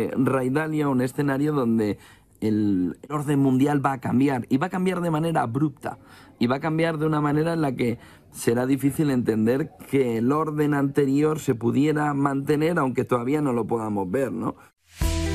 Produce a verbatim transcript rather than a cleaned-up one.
ante Raidalia un escenario donde el orden mundial va a cambiar, y va a cambiar de manera abrupta, y va a cambiar de una manera en la que será difícil entender que el orden anterior se pudiera mantener, aunque todavía no lo podamos ver, ¿no?